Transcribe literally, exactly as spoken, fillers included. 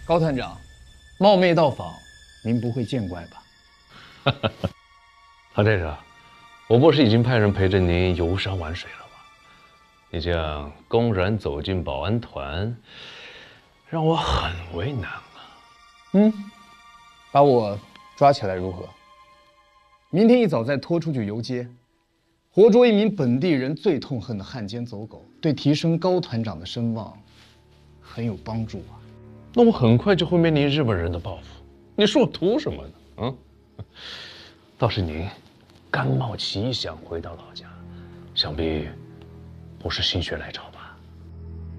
高团长，冒昧到访，您不会见怪吧？ 韩先生，我不是已经派人陪着您游山玩水了吗？你这样公然走进保安团，让我很为难啊。 嗯，把我抓起来如何？明天一早再拖出去游街，活捉一名本地人最痛恨的汉奸走狗，对提升高团长的声望很有帮助啊。 那我很快就会面临日本人的报复，你说我图什么呢？嗯，倒是您甘冒奇想回到老家，想必不是心血来潮吧？